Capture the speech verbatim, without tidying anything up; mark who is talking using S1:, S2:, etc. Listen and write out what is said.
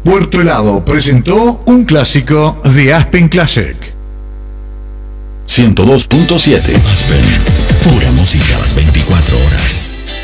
S1: Puerto Helado presentó un clásico de Aspen Classic.
S2: ciento dos punto siete Aspen, pura música a las veinticuatro horas.